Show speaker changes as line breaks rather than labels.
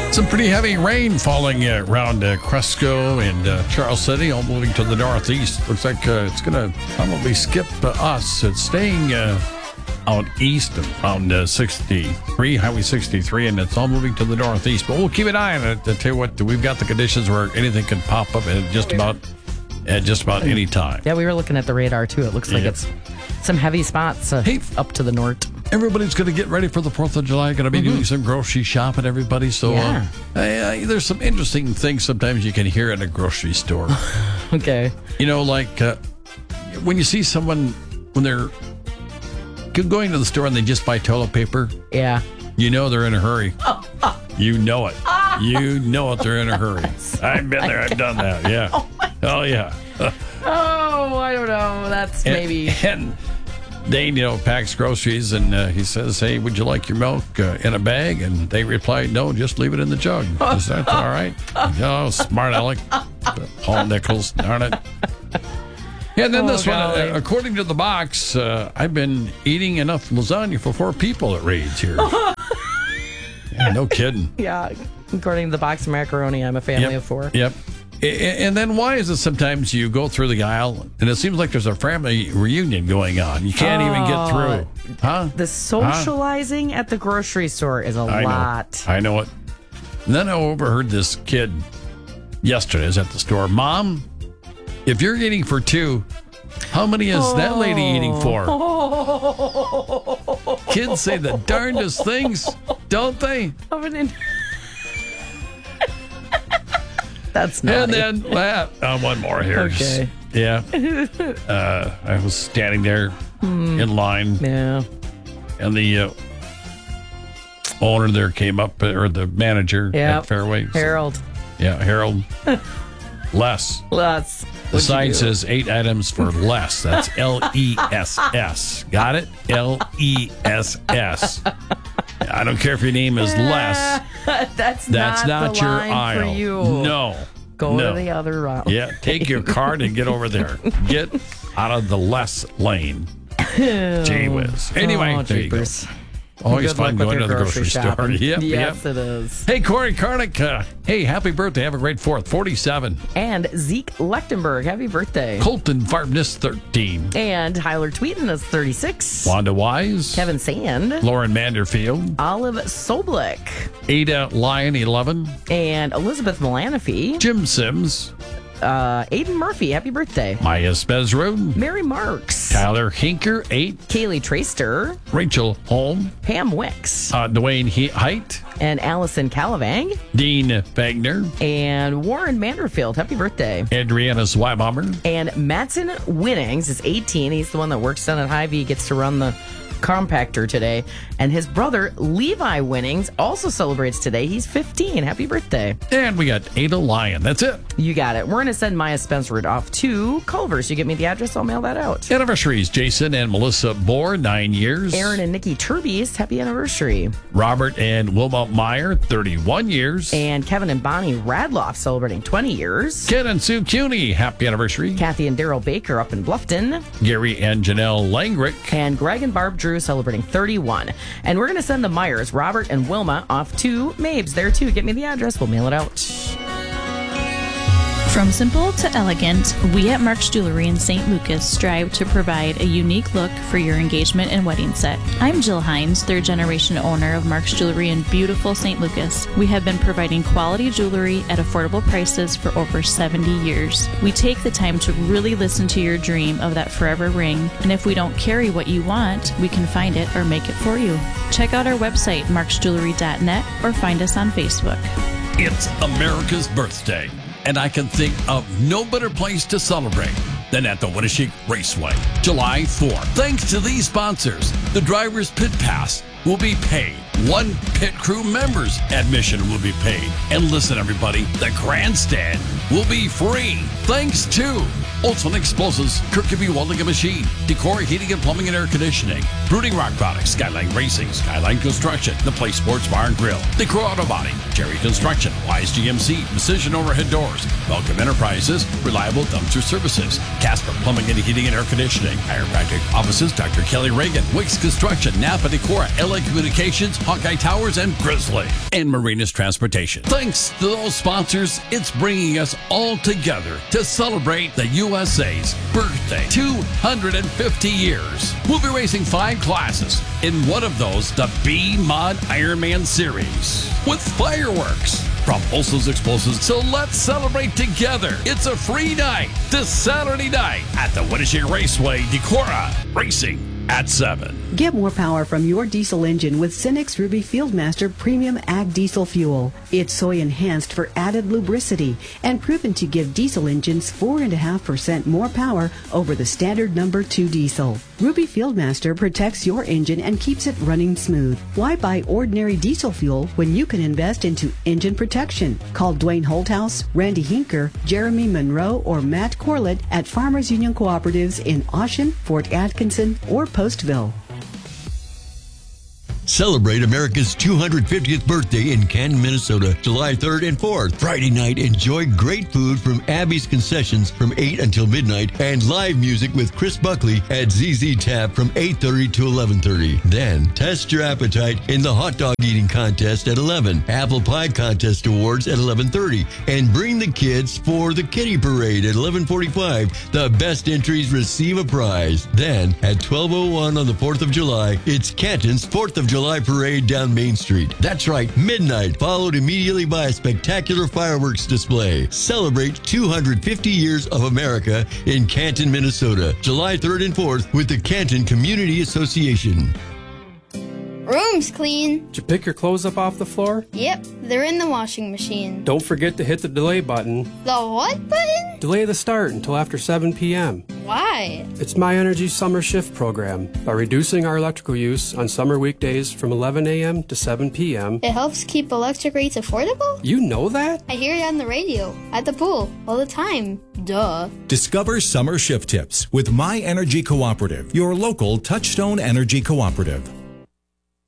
Some pretty heavy rain falling around Cresco and Charles City, all moving to the northeast. Looks like it's going to probably skip us. It's staying out east around 63, Highway 63, and it's all moving to the northeast. But we'll keep an eye on it. To tell you what, we've got the conditions where anything can pop up at just about any time.
Yeah, we were looking at the radar, too. It looks like it's some heavy spots up to the north.
Everybody's going to get ready for the 4th of July. Going to be doing some grocery shopping, everybody. So there's some interesting things sometimes you can hear in a grocery store.
Okay.
You know, like when you see someone, when they're going to the store and they just buy toilet paper.
Yeah.
You know they're in a hurry. You know it. You know it. They're in a hurry. I've been there. I've done that. Yeah. Oh, yeah.
I don't know. That's maybe...
And Dane, packs groceries, and he says, "Hey, would you like your milk in a bag?" And they replied, "No, just leave it in the jug." Is that all right? Oh, smart aleck. Paul Nichols, darn it. Yeah, and then this one, according to the box, I've been eating enough lasagna for 4 people, it reads here. Yeah, no kidding.
Yeah, according to the box of macaroni, I'm a family of 4.
Yep. And then why is it sometimes you go through the aisle and it seems like there's a family reunion going on? You can't even get through. Huh?
The socializing at the grocery store is a lot.
I know it. And then I overheard this kid yesterday. I was at the store. "Mom, if you're eating for 2, how many is that lady eating for?" Kids say the darndest things, don't they?
That's naughty.
And then, one more here.
Okay.
Yeah. I was standing there in line.
Yeah.
And the owner there came up, or the manager at Fairway.
Harold.
Harold. Less. The sign says 8 items for less. That's LESS. Got it? LESS. I don't care if your name is Les.
That's
not
the
your
line
aisle.
For you.
No.
Go to the other route.
Yeah, take your card and get over there. Get out of the less lane. Gee whiz. Anyway, there you go. Always fun going to the grocery store.
Yes, it is.
Hey, Corey Karnick. Hey, happy birthday. Have a great 4th. 47.
And Zeke Lechtenberg. Happy birthday.
Colton Farness, 13.
And Tyler Tweeten is 36.
Wanda Wise.
Kevin Sand.
Lauren Manderfield.
Olive Soblick.
Ada Lyon, 11.
And Elizabeth Milanofi.
Jim Sims.
Aiden Murphy, happy birthday.
Maya Spezrud.
Mary Marks.
Tyler Hinker, 8.
Kaylee Traster.
Rachel Holm.
Pam Wicks.
Dwayne Height.
And Allison Calavang.
Dean Wagner.
And Warren Manderfield, happy birthday.
Adriana Zweibaummer.
And Matson Winnings is 18. He's the one that works down at Hy-Vee, gets to run the compactor today. And his brother, Levi Winnings, also celebrates today. He's 15. Happy birthday.
And we got Ada Lyon. That's it.
You got it. We're going to send Maya Spencer off to Culver's. You get me the address, I'll mail that out.
Anniversaries: Jason and Melissa Bohr, 9 years.
Aaron and Nikki Turbies, happy anniversary.
Robert and Wilma Meyer, 31 years.
And Kevin and Bonnie Radloff celebrating 20 years.
Ken and Sue Cuney, happy anniversary.
Kathy and Daryl Baker up in Bluffton.
Gary and Janelle Langrick.
And Greg and Barb Drew celebrating 31. And we're going to send the Myers, Robert and Wilma, off to Mabes there too. Get me the address, we'll mail it out.
From simple to elegant, we at Mark's Jewelry in St. Lucas strive to provide a unique look for your engagement and wedding set. I'm Jill Hines, third generation owner of Mark's Jewelry in beautiful St. Lucas. We have been providing quality jewelry at affordable prices for over 70 years. We take the time to really listen to your dream of that forever ring, and if we don't carry what you want, we can find it or make it for you. Check out our website, marksjewelry.net, or find us on Facebook.
It's America's birthday, and I can think of no better place to celebrate than at the Winneshiek Raceway, July 4th. Thanks to these sponsors, the driver's pit pass will be paid. 1 pit crew member's admission will be paid. And listen, everybody, the grandstand will be free. Thanks to Olson Explosives, Kirkby Welding and Machine, Decor Heating and Plumbing and Air Conditioning, Brooding Rock Products, Skyline Racing, Skyline Construction, The Place Sports Bar and Grill, Decor Auto Body, Jerry Construction, Wise GMC, Precision Overhead Doors, Welcome Enterprises, Reliable Dumpster Services, Casper Plumbing and Heating and Air Conditioning, Chiropractic Offices, Dr. Kelly Reagan, Wicks Construction, Napa Decor, LA Communications, Hawkeye Towers and Grizzly, and Marinas Transportation. Thanks to those sponsors, it's bringing us all together to celebrate the USA's birthday. 250 years. We'll be racing 5 classes. In one of those, the B-Mod Ironman Series. With fireworks from Olso's Explosives. So let's celebrate together. It's a free night this Saturday night at the Winnebago Raceway, Decorah, racing at 7.
Get more power from your diesel engine with Cenex Ruby Fieldmaster Premium Ag Diesel Fuel. It's soy enhanced for added lubricity and proven to give diesel engines 4.5% more power over the standard number 2 diesel. Ruby Fieldmaster protects your engine and keeps it running smooth. Why buy ordinary diesel fuel when you can invest into engine protection? Call Dwayne Holthouse, Randy Hinker, Jeremy Monroe, or Matt Corlett at Farmers Union Cooperatives in Oshen, Fort Atkinson, or Postville.
Celebrate America's 250th birthday in Canton, Minnesota, July 3rd and 4th. Friday night, enjoy great food from Abby's Concessions from 8 until midnight and live music with Chris Buckley at ZZ Tap from 8:30 to 11:30. Then, test your appetite in the hot dog eating contest at 11, apple pie contest awards at 11:30, and bring the kids for the kitty parade at 11:45. The best entries receive a prize. Then, at 12:01 on the 4th of July, it's Canton's 4th of July parade down Main Street. That's right, midnight, followed immediately by a spectacular fireworks display. Celebrate 250 years of America in Canton, Minnesota, July 3rd and 4th with the Canton Community Association.
Room's clean.
Did you pick your clothes up off the floor?
Yep, they're in the washing machine.
Don't forget to hit the delay button.
The what button?
Delay the start until after 7 p.m.
Why?
It's My Energy Summer Shift program. By reducing our electrical use on summer weekdays from 11 a.m. to 7 p.m.
It helps keep electric rates affordable?
You know that?
I hear it on the radio, at the pool, all the time. Duh.
Discover summer shift tips with My Energy Cooperative, your local Touchstone Energy Cooperative.